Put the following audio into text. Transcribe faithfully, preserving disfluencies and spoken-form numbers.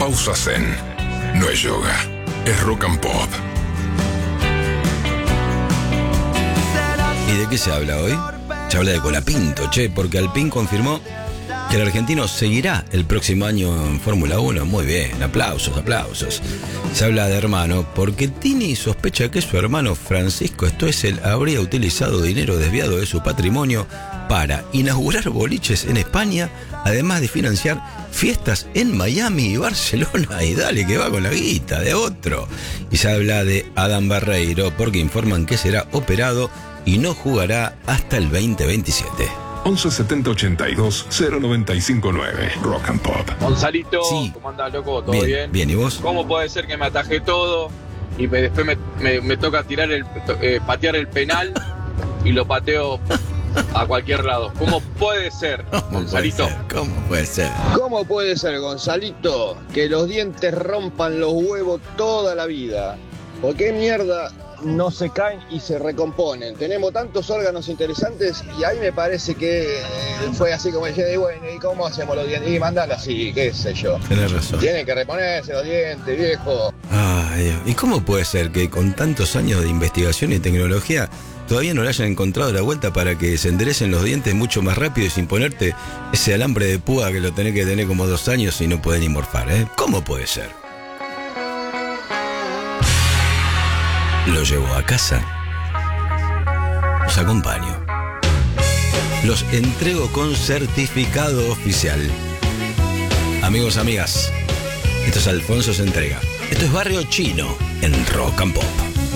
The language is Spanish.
Pausa Zen. No es yoga, es rock and pop. ¿Y de qué se habla hoy? Se habla de Colapinto, che, porque Alpine confirmó que el argentino seguirá el próximo año en Fórmula uno. Muy bien, aplausos, aplausos. Se habla de hermano porque Tini sospecha que su hermano Francisco Stoessel habría utilizado dinero desviado de su patrimonio para inaugurar boliches en España, además de financiar fiestas en Miami y Barcelona. Y dale que va con la guita de otro. Y se habla de Adam Barreiro porque informan que será operado y no jugará hasta el veinte veintisiete. once setenta ochenta y dos cero noventa y cinco nueve. Rock and Pop. Gonzalito, Sí. ¿cómo andás, loco? ¿Todo Bien, bien? bien, ¿y vos? ¿Cómo puede ser que me atajé todo y me, después me, me, me toca tirar el, eh, patear el penal y lo pateo a cualquier lado? ¿Cómo puede ser, ¿Cómo puede Gonzalito? ser? ¿Cómo puede ser? ¿Cómo puede ser, Gonzalito, que los dientes rompan los huevos toda la vida? ¿Por qué mierda no se caen y se recomponen? Tenemos tantos órganos interesantes y ahí me parece que fue así como dije, bueno, ¿y cómo hacemos los dientes? Y mandala así, qué sé yo. Tenés razón. Tienen que reponerse los dientes, viejo. Ay, Dios. ¿Y cómo puede ser que con tantos años de investigación y tecnología todavía no le hayan encontrado la vuelta para que se enderecen los dientes mucho más rápido y sin ponerte ese alambre de púa que lo tenés que tener como dos años y no podés ni morfar, ¿eh? ¿Cómo puede ser? Lo llevo a casa. Los acompaño. Los entrego con certificado oficial. Amigos, amigas, esto es Alfonso Se Entrega. Esto es Barrio Chino en Rock and Pop.